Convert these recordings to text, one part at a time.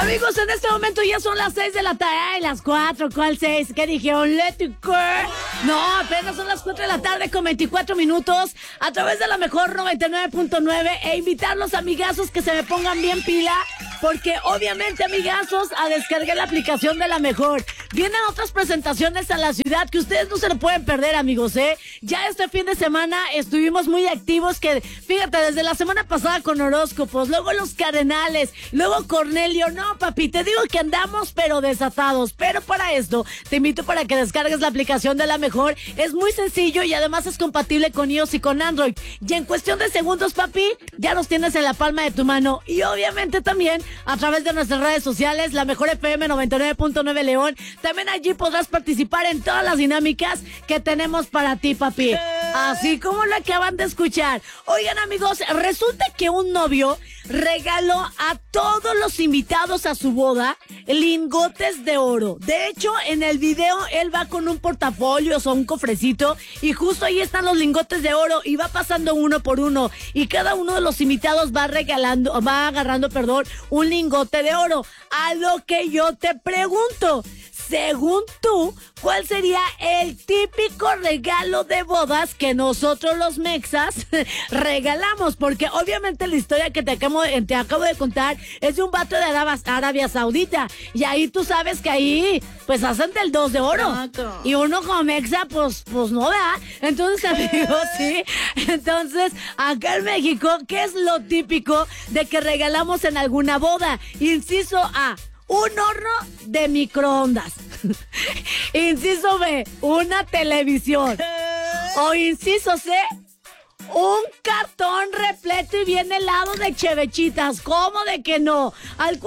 Amigos, en este momento ya son las 6 de la tarde. Ay, las 4, ¿cuál 6? ¿Qué dijeron? Let it go. No, apenas son las 4 de la tarde con 24 minutos a través de la mejor 99.9 e invitar los amigazos que se me pongan bien pila, porque obviamente, amigazos, a descargar la aplicación de la mejor. Vienen otras presentaciones a la ciudad que ustedes no se lo pueden perder, amigos, ¿eh? Ya este fin de semana estuvimos muy activos, que fíjate, desde la semana pasada con horóscopos, luego los cardenales, luego Cornelio. No, papi, te digo que andamos pero desatados. Pero para esto, te invito para que descargues la aplicación de la mejor. Es muy sencillo y además es compatible con iOS y con Android. Y en cuestión de segundos, papi, ya los tienes en la palma de tu mano. Y obviamente también a través de nuestras redes sociales, la mejor FM 99.9 León. También allí podrás participar en todas las dinámicas que tenemos para ti, papi. Así como lo acaban de escuchar. Oigan, amigos, resulta que un novio regaló a todos los invitados a su boda lingotes de oro. De hecho, en el video él va con un portafolio o un cofrecito y justo ahí están los lingotes de oro y va pasando uno por uno y cada uno de los invitados va agarrando, un lingote de oro. A lo que yo te pregunto, según tú, ¿cuál sería el típico regalo de bodas que nosotros los mexas regalamos? Porque obviamente la historia que te acabo de contar es de un vato de Arabia Saudita. Y ahí tú sabes que ahí, pues hacen del 2 de oro. Exacto. Y uno como mexa, pues no da. Entonces, amigos, sí. Entonces, acá en México, ¿qué es lo típico de que regalamos en alguna boda? Inciso A: un horno de microondas. Inciso B: una televisión. O inciso C: un cartón repleto y bien helado de chevechitas. ¿Cómo de que no? Al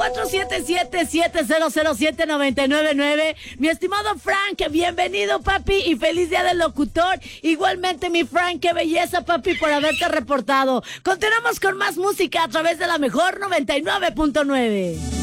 477-700-7999. Mi estimado Frank, bienvenido, papi, y feliz día del locutor. Igualmente, mi Frank, qué belleza, papi, por haberte reportado. Continuamos con más música a través de la mejor 99.9.